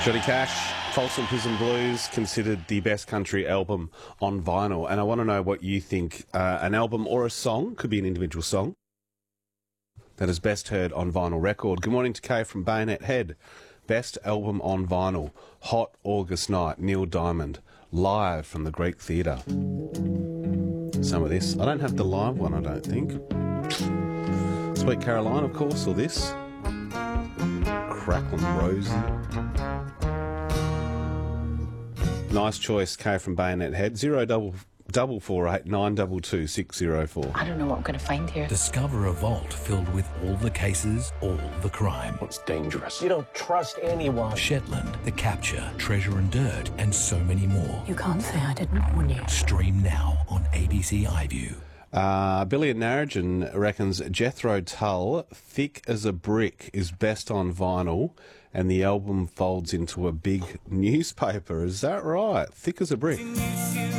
Johnny Cash, Folsom Prison Blues, considered the best country album on vinyl. And I want to know what you think. An album or a song, could be an individual song, that is best heard on vinyl record. Good morning to Kay from Bayonet Head. Best album on vinyl, Hot August Night, Neil Diamond, live from the Greek Theatre. Some of this. I don't have the live one, I don't think. Sweet Caroline, of course, or this. Cracklin' Rosie. Nice choice, Kay from Bayonet Head. 0448 922 604. I don't know what I'm going to find here. Discover a vault filled with all the cases, all the crime. It's dangerous. You don't trust anyone. Shetland, The Capture, Treasure and Dirt, and so many more. You can't say I didn't warn you. Stream now on ABC iView. Billy and Narrogin reckons Jethro Tull, Thick as a Brick, is best on vinyl, and the album folds into a big newspaper. Is that right? Thick as a Brick.